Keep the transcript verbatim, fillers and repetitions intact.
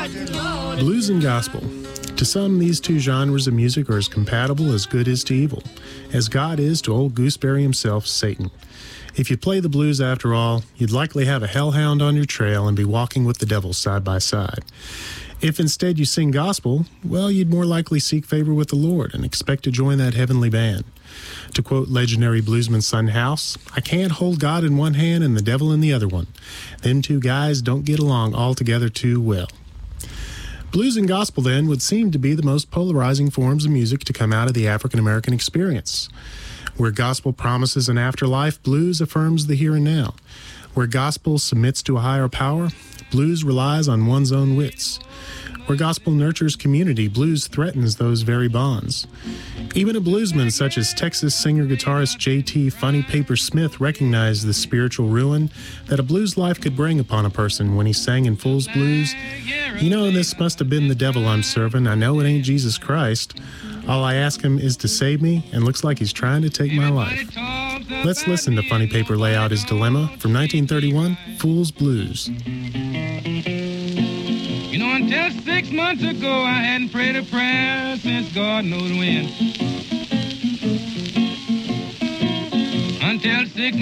Blues and gospel. To some, these two genres of music are as compatible as good is to evil, as God is to old Gooseberry himself, Satan. If you play the blues after all, you'd likely have a hellhound on your trail and be walking with the devil side by side. If instead you sing gospel, well, you'd more likely seek favor with the Lord and expect to join that heavenly band. To quote legendary bluesman Son House, I can't hold God in one hand and the devil in the other one. Them two guys don't get along altogether too well. Blues and gospel, then, would seem to be the most polarizing forms of music to come out of the African-American experience. Where gospel promises an afterlife, blues affirms the here and now. Where gospel submits to a higher power, blues relies on one's own wits. Where gospel nurtures community, blues threatens those very bonds. Even a bluesman such as Texas singer-guitarist J T Funny Paper Smith recognized the spiritual ruin that a blues life could bring upon a person when he sang in Fool's Blues. You know, this must have been the devil I'm serving. I know it ain't Jesus Christ. All I ask him is to save me, and looks like he's trying to take my life. Let's listen to Funny Paper lay out his dilemma from nineteen thirty-one, Fool's Blues. You know, until six months ago, I hadn't prayed a prayer since God knows when.